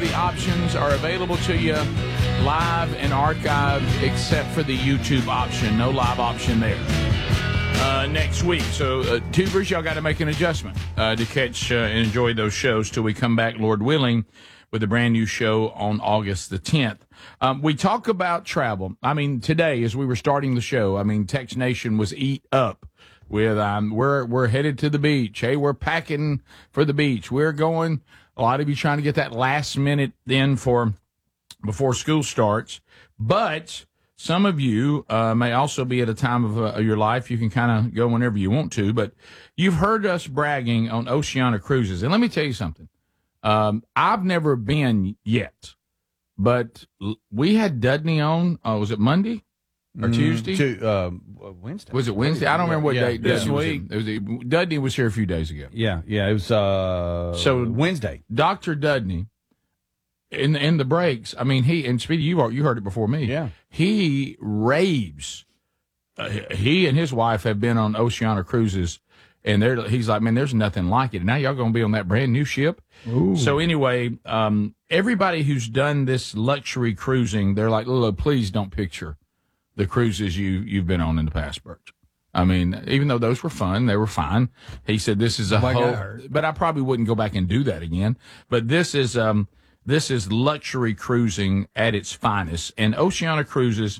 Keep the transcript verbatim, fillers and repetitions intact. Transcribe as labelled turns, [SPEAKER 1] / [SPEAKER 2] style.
[SPEAKER 1] the options are available to you, live and archived, except for the YouTube option. No live option there. Uh, next week. So, uh, tubers, y'all got to make an adjustment uh, to catch uh, and enjoy those shows till we come back, Lord willing, with a brand new show on August the tenth. Um, we talk about travel. I mean, today, as we were starting the show, I mean, Tex Nation was eat up with, um, we're, we're headed to the beach. Hey, we're packing for the beach. We're going, a lot of you trying to get that last minute in for before school starts. But some of you uh, may also be at a time of uh, your life. You can kind of go whenever you want to. But you've heard us bragging on Oceana Cruises. And let me tell you something. Um, I've never been yet. But we had Dudney on, uh, was it Monday or
[SPEAKER 2] mm,
[SPEAKER 1] Tuesday?
[SPEAKER 2] To, uh, Wednesday.
[SPEAKER 1] Was it Wednesday? I don't remember what
[SPEAKER 2] yeah,
[SPEAKER 1] day.
[SPEAKER 2] This
[SPEAKER 1] Dudney
[SPEAKER 2] week.
[SPEAKER 1] Was it was, Dudney was here a few days ago.
[SPEAKER 2] Yeah, yeah, it was uh,
[SPEAKER 1] so
[SPEAKER 2] Wednesday.
[SPEAKER 1] Doctor Dudney, in, in the breaks, I mean, he, and Speedy, you, you heard it before me.
[SPEAKER 2] Yeah.
[SPEAKER 1] He raves. Uh, he and his wife have been on Oceana Cruises, and they're, he's like, man, there's nothing like it. And now y'all going to be on that brand new ship.
[SPEAKER 2] Ooh.
[SPEAKER 1] So anyway, um, everybody who's done this luxury cruising, they're like, Lolo, please don't picture the cruises you, you've been on in the past, Birch. I mean, even though those were fun, they were fine. He said this is a
[SPEAKER 3] Like
[SPEAKER 1] whole,
[SPEAKER 3] I heard.
[SPEAKER 1] but I probably wouldn't go back and do that again. But this is, um, this is luxury cruising at its finest. And Oceana Cruises